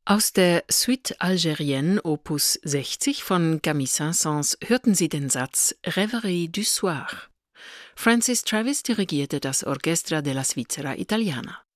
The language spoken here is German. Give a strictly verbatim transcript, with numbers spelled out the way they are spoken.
Aus der Suite Algérienne Opus sechzig von Camille Saint-Saëns hörten Sie den Satz Rêverie du soir. Francis Travis dirigierte das Orchestra della Svizzera Italiana.